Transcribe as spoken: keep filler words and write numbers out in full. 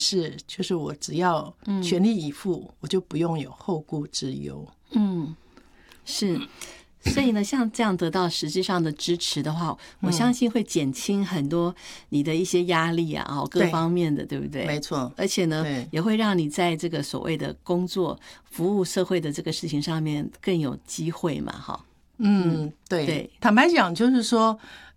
是，就是我只要全力以赴，嗯、我就不用有后顾之忧。 嗯，是。所以呢，像这样得到实质上的支持的话，我相信会减轻很多你的一些压力啊，哦，各方面的，对不对？ 没错。 而且呢，也会让你在这个所谓的工作、服务社会的这个事情上面更有机会嘛，哈。 嗯，对。对，坦白讲，就是说，